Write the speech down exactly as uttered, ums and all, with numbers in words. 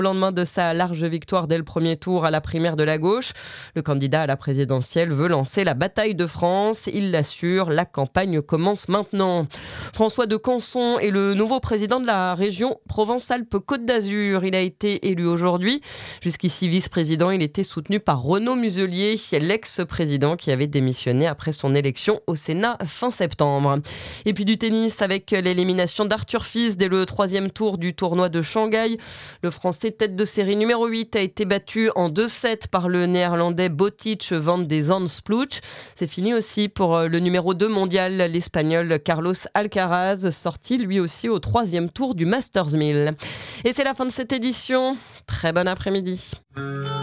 Au lendemain de sa large victoire dès le premier tour à la primaire de la gauche, le candidat à la présidentielle veut lancer la bataille de France. Il l'assure, la campagne commence maintenant. François de Canson est le nouveau président de la région Provence-Alpes-Côte d'Azur. Il a été élu aujourd'hui. Jusqu'ici vice-président, il était soutenu par Renaud Muselier, l'ex-président qui avait démissionné après son élection au Sénat fin septembre. Et puis du tennis avec l'élimination d'Arthur Fils dès le troisième tour du tournoi de Shanghai. Le Français tête de série numéro huit a été battu en deux sept par le néerlandais Botic van de Zandsploeg. C'est fini aussi pour le numéro deux mondial, l'espagnol Carlos Alcaraz, sorti lui aussi au troisième tour du Masters mille. Et c'est la fin de cette édition. Très bon après-midi.